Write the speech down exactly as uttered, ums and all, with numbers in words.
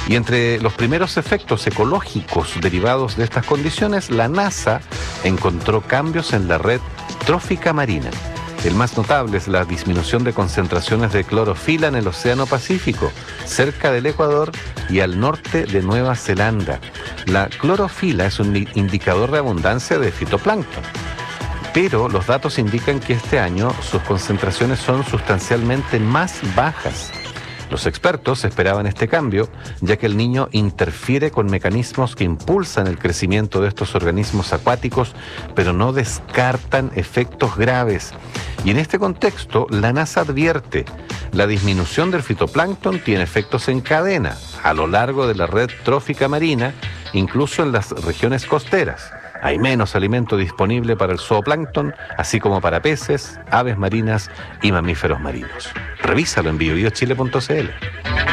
Y entre los primeros efectos ecológicos derivados de estas condiciones, la NASA encontró cambios en la red trófica marina. El más notable es la disminución de concentraciones de clorofila en el Océano Pacífico, cerca del Ecuador y al norte de Nueva Zelanda. La clorofila es un indicador de abundancia de fitoplancton, pero los datos indican que este año sus concentraciones son sustancialmente más bajas. Los expertos esperaban este cambio, ya que el niño interfiere con mecanismos que impulsan el crecimiento de estos organismos acuáticos, pero no descartan efectos graves. Y en este contexto, la NASA advierte, la disminución del fitoplancton tiene efectos en cadena, a lo largo de la red trófica marina, incluso en las regiones costeras. Hay menos alimento disponible para el zooplancton, así como para peces, aves marinas y mamíferos marinos. Revísalo en bio bio chile punto c l.